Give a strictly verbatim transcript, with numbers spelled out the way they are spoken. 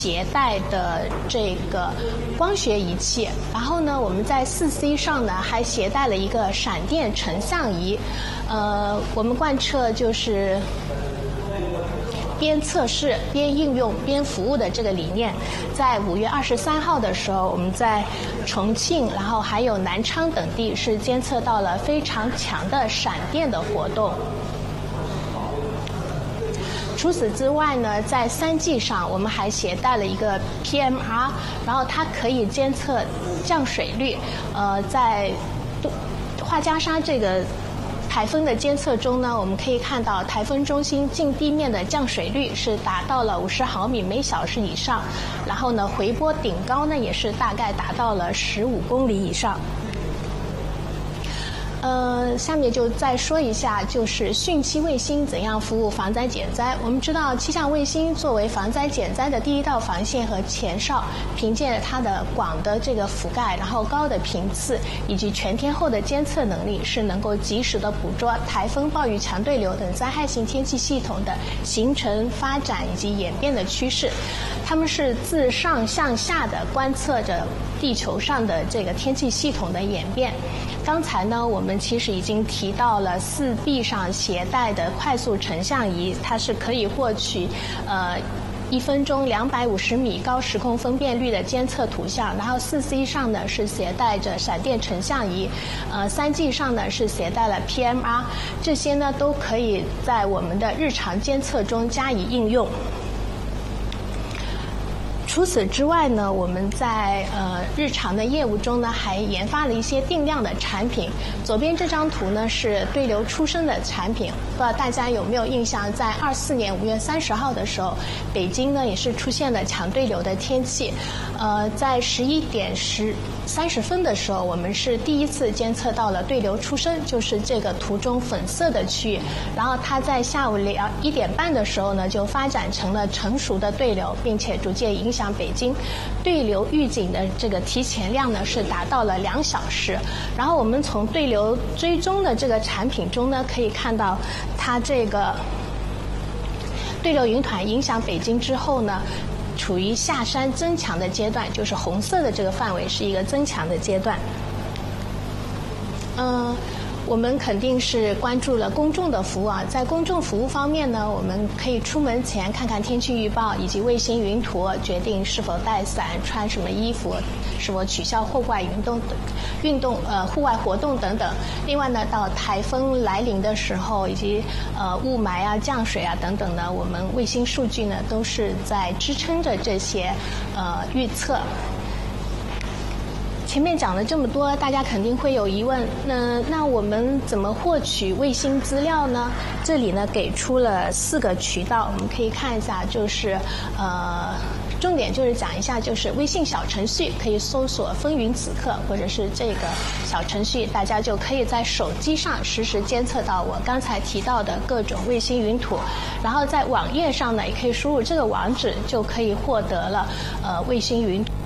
携带的这个光学仪器，然后呢，我们在四 C 上呢还携带了一个闪电成像仪，呃，我们贯彻就是边测试边应用边服务的这个理念。在五月二十三号的时候，我们在重庆，然后还有南昌等地是监测到了非常强的闪电的活动。除此之外呢，在三 G 上我们还携带了一个 P M R， 然后它可以监测降水率。呃，在画家沙这个台风的监测中呢，我们可以看到台风中心近地面的降水率是达到了五十毫米每小时以上，然后呢，回波顶高呢也是大概达到了十五公里以上。呃，下面就再说一下，就是汛期卫星怎样服务防灾减灾。我们知道，气象卫星作为防灾减灾的第一道防线和前哨，凭借它的广的这个覆盖，然后高的频次以及全天候的监测能力，是能够及时的捕捉台风、暴雨、强对流等灾害性天气系统的形成、发展以及演变的趋势。它们是自上向下的观测着地球上的这个天气系统的演变。刚才呢，我们其实已经提到了四 B 上携带的快速成像仪，它是可以获取呃一分钟两百五十米高时空分辨率的监测图像，然后四 C 上呢是携带着闪电成像仪，呃三 G 上呢是携带了 P M R， 这些呢都可以在我们的日常监测中加以应用。除此之外呢，我们在呃日常的业务中呢，还研发了一些定量的产品。左边这张图呢是对流出生的产品，不知道大家有没有印象？在二四年五月三十号的时候，北京呢也是出现了强对流的天气。呃，在十一点十三十分的时候，我们是第一次监测到了对流出生，就是这个图中粉色的区域。然后它在下午两一点半的时候呢，就发展成了成熟的对流，并且逐渐影响北京。对流预警的这个提前量呢是达到了两小时。然后我们从对流追踪的这个产品中呢，可以看到它这个对流云团影响北京之后呢，处于下山增强的阶段，就是红色的这个范围是一个增强的阶段。嗯、呃。我们肯定是关注了公众的服务啊，在公众服务方面呢，我们可以出门前看看天气预报以及卫星云图，决定是否带伞、穿什么衣服、是否取消户外运动、运动呃户外活动等等。另外呢，到台风来临的时候，以及呃雾霾啊、降水啊等等呢，我们卫星数据呢都是在支撑着这些呃预测。前面讲了这么多，大家肯定会有疑问，那那我们怎么获取卫星资料呢？这里呢给出了四个渠道，我们可以看一下，就是呃重点就是讲一下，就是微信小程序可以搜索风云此刻，或者是这个小程序，大家就可以在手机上实时监测到我刚才提到的各种卫星云图。然后在网页上呢，也可以输入这个网址，就可以获得了呃卫星云图。